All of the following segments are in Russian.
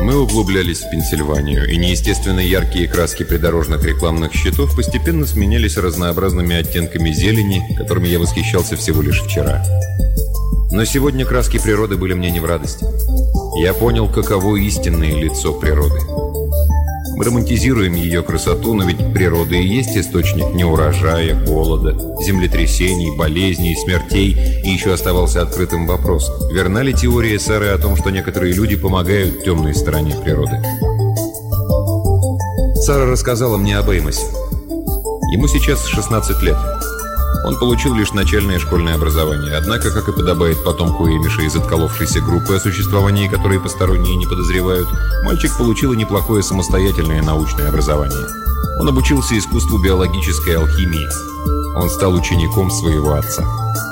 Мы углублялись в Пенсильванию, и неестественно яркие краски придорожных рекламных щитов постепенно сменялись разнообразными оттенками зелени, которыми я восхищался всего лишь вчера. Но сегодня краски природы были мне не в радость. Я понял, каково истинное лицо природы. Мы романтизируем ее красоту, но ведь природа и есть источник неурожая, голода, землетрясений, болезней, смертей, и еще оставался открытым вопрос: верна ли теория Сары о том, что некоторые люди помогают темной стороне природы? Сара рассказала мне об Эймосе. Ему сейчас 16 лет. Он получил лишь начальное школьное образование, однако, как и подобает потомку Эмиша из отколовшейся группы, о существовании которой посторонние не подозревают, мальчик получил и неплохое самостоятельное научное образование. Он обучился искусству биологической алхимии. Он стал учеником своего отца.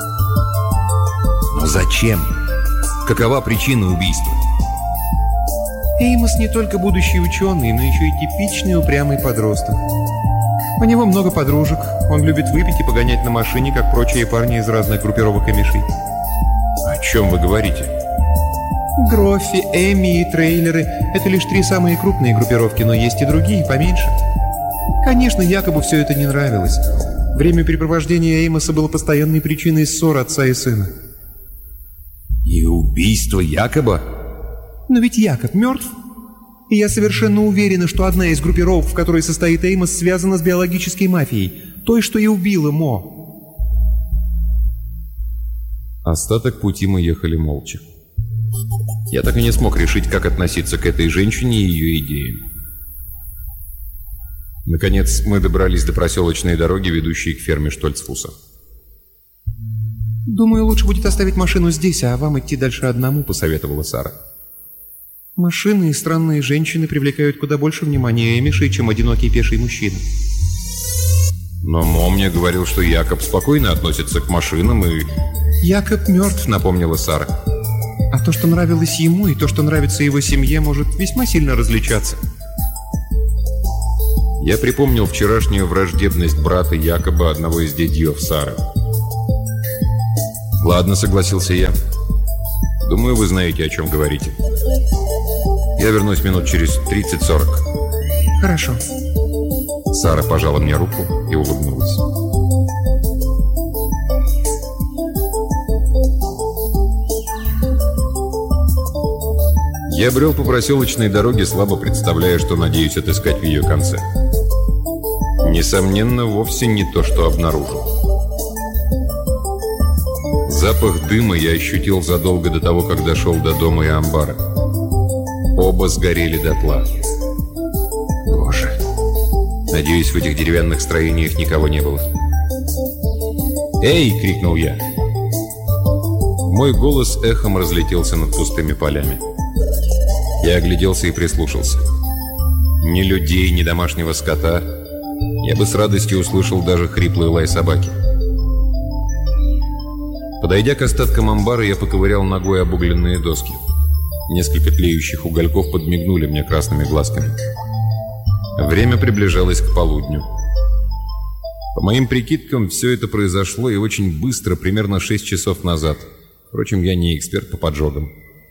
Но зачем? Какова причина убийства? Эймос не только будущий ученый, но еще и типичный упрямый подросток. У него много подружек, он любит выпить и погонять на машине, как прочие парни из разных группировок Эмишей. О чем вы говорите? Гроффи, Эми и трейлеры – это лишь 3 самые крупные группировки, но есть и другие, поменьше. Конечно, Якобу все это не нравилось. Времяпрепровождение Эймоса было постоянной причиной ссор отца и сына. И убийство Якоба? Но ведь Якоб мертв. И я совершенно уверена, что одна из группировок, в которой состоит Эймос, связана с биологической мафией, той, что и убила Мо. Остаток пути мы ехали молча. Я так и не смог решить, как относиться к этой женщине и ее идеям. Наконец, мы добрались до проселочной дороги, ведущей к ферме Штольцфуса. «Думаю, лучше будет оставить машину здесь, а вам идти дальше одному», — посоветовала Сара. «Машины и странные женщины привлекают куда больше внимания Эмишей, чем одинокий пеший мужчина». Но Мо мне говорил, что Якоб спокойно относится к машинам и... «Якоб мертв», — напомнила Сара. «А то, что нравилось ему, и то, что нравится его семье, может весьма сильно различаться». Я припомнил вчерашнюю враждебность брата Якоба, одного из дядьев Сары. «Ладно», — согласился я. «Думаю, вы знаете, о чем говорите. Я вернусь минут через 30-40. «Хорошо». Сара пожала мне руку и улыбнулась. Я брел по проселочной дороге, слабо представляя, что надеюсь отыскать в ее конце. Несомненно, вовсе не то, что обнаружил. Запах дыма я ощутил задолго до того, как дошел до дома и амбара. Оба сгорели дотла. Боже. Надеюсь, в этих деревянных строениях никого не было. «Эй!» — крикнул я. Мой голос эхом разлетелся над пустыми полями. Я огляделся и прислушался. Ни людей, ни домашнего скота. Я бы с радостью услышал даже хриплый лай собаки. Подойдя к остаткам амбара, я поковырял ногой обугленные доски. Несколько тлеющих угольков подмигнули мне красными глазками. Время приближалось к полудню. По моим прикидкам, все это произошло и очень быстро, примерно 6 часов назад. Впрочем, я не эксперт по поджогам.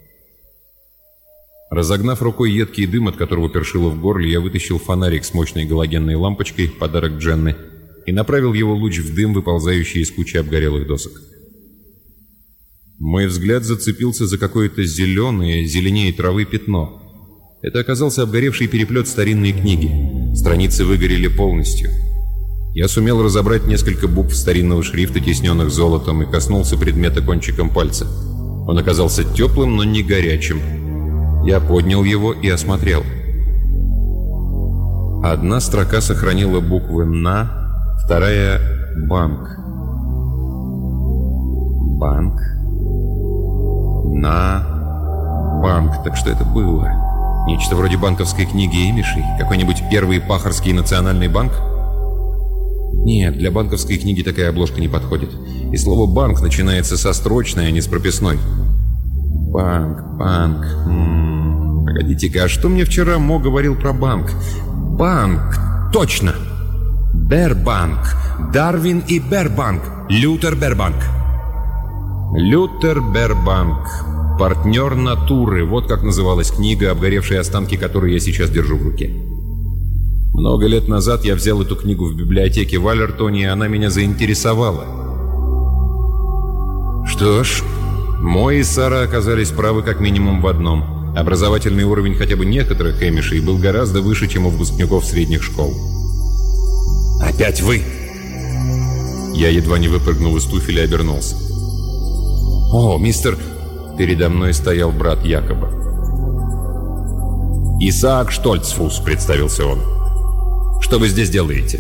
Разогнав рукой едкий дым, от которого першило в горле, я вытащил фонарик с мощной галогенной лампочкой, подарок Дженны, и направил его луч в дым, выползающий из кучи обгорелых досок. Мой взгляд зацепился за какое-то зеленее травы пятно. Это оказался обгоревший переплет старинной книги. Страницы выгорели полностью. Я сумел разобрать несколько букв старинного шрифта, тисненных золотом, и коснулся предмета кончиком пальца. Он оказался теплым, но не горячим. Я поднял его и осмотрел. Одна строка сохранила буквы «На», вторая «Банк». «Банк». «На», «Банк». Так что это было? Нечто вроде банковской книги Эмишей? Какой-нибудь первый пахарский национальный банк? Нет, для банковской книги такая обложка не подходит. И слово «банк» начинается со строчной, а не с прописной. Банк. Погодите-ка, а что мне вчера Мо говорил про банк? Банк, точно! Бербанк, Дарвин и Бербанк, Лютер Бербанк. Лютер Бербанк. «Партнер натуры» — вот как называлась книга, обгоревшие останки которой я сейчас держу в руке. Много лет назад я взял эту книгу в библиотеке в Аллертоне, и она меня заинтересовала. Что ж, Мой и Сара оказались правы как минимум в одном. Образовательный уровень хотя бы некоторых эмишей был гораздо выше, чем у выпускников средних школ. «Опять вы!» Я едва не выпрыгнул из туфеля и обернулся. «О, мистер...» Передо мной стоял брат Якоба. «Исаак Штольцфус», — представился он. «Что вы здесь делаете?»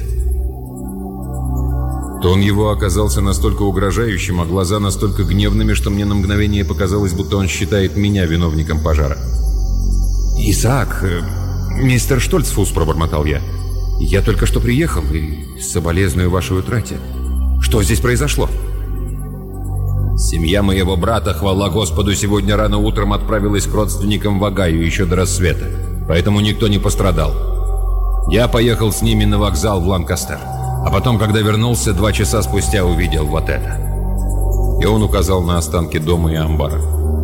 Тон его оказался настолько угрожающим, а глаза настолько гневными, что мне на мгновение показалось, будто он считает меня виновником пожара. «Исаак, мистер Штольцфус», — пробормотал я. «Я только что приехал и соболезную вашей утрате. Что здесь произошло?» «Семья моего брата, хвала Господу, сегодня рано утром отправилась к родственникам в Огайо еще до рассвета, поэтому никто не пострадал. Я поехал с ними на вокзал в Ланкастер, а потом, когда вернулся, 2 часа спустя увидел вот это». И он указал на останки дома и амбара.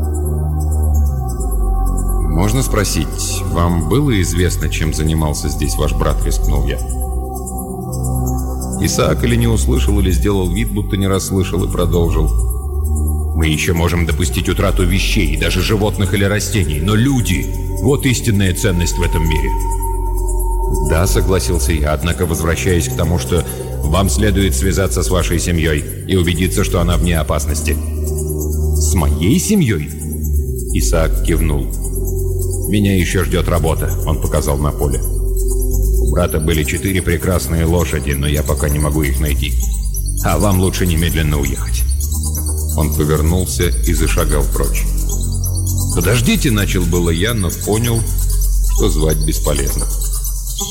«Можно спросить, вам было известно, чем занимался здесь ваш брат?» — рискнул я. Исаак или не услышал, или сделал вид, будто не расслышал, и продолжил. «Мы еще можем допустить утрату вещей, даже животных или растений, но люди — вот истинная ценность в этом мире». «Да», — согласился я, однако возвращаясь к тому, что вам следует связаться с вашей семьей и убедиться, что она вне опасности». «С моей семьей?» Исаак кивнул. «Меня еще ждет работа», — он показал на поле. «У брата были 4 прекрасные лошади, но я пока не могу их найти. А вам лучше немедленно уехать». Он повернулся и зашагал прочь. «Подождите», — начал было я, но понял, что звать бесполезно.